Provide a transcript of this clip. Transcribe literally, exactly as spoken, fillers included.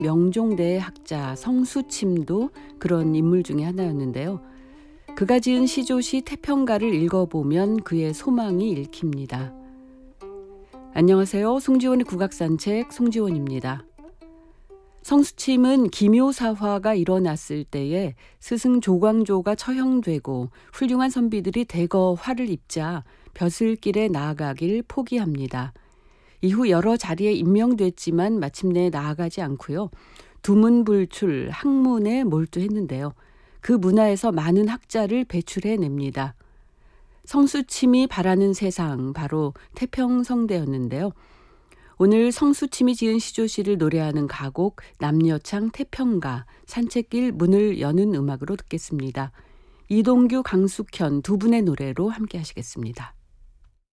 명종대의 학자 성수침도 그런 인물 중에 하나였는데요. 그가 지은 시조시 태평가를 읽어보면 그의 소망이 읽힙니다. 안녕하세요. 송지원의 국악산책 송지원입니다. 성수침은 기묘사화가 일어났을 때에 스승 조광조가 처형되고 훌륭한 선비들이 대거 화를 입자 벼슬길에 나아가길 포기합니다. 이후 여러 자리에 임명됐지만 마침내 나아가지 않고요. 두문불출, 학문에 몰두했는데요. 그 문화에서 많은 학자를 배출해냅니다. 성수침이 바라는 세상, 바로 태평성대였는데요. 오늘 성수침이 지은 시조시를 노래하는 가곡 남녀창 태평가, 산책길 문을 여는 음악으로 듣겠습니다. 이동규, 강숙현 두 분의 노래로 함께 하시겠습니다.